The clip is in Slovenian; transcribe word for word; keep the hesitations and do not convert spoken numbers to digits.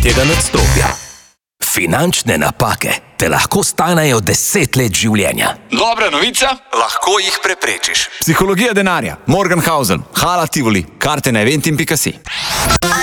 tretjega nadstropja. Finančne napake te lahko stanejo deset let življenja. Dobra novica, Lahko jih preprečiš. psihologija denarja, Morgenhausen, Hala Tivoli, karte na eventim pika si.